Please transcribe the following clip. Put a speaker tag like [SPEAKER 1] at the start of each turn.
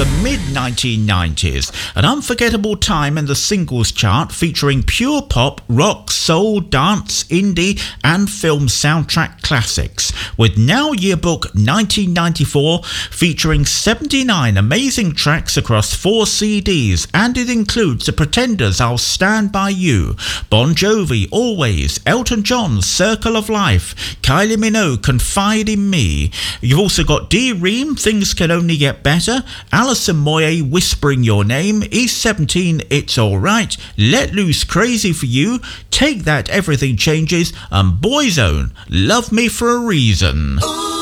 [SPEAKER 1] the mid-1990s, an unforgettable time in the singles chart featuring pure pop, rock, soul, dance, indie and film soundtrack classics, with Now Yearbook 1994 featuring 79 amazing tracks across 4 CDs, and it includes The Pretenders' I'll Stand By You, Bon Jovi, Always, Elton John's Circle of Life, Kylie Minogue, Confide in Me. You've also got Dee Ream, Things Can Only Get Better, Alison Moyet, Whispering Your Name, East 17, It's Alright, Let Loose, Crazy for You, Take That, Everything Changes, and Boyzone, Love Me for a Reason.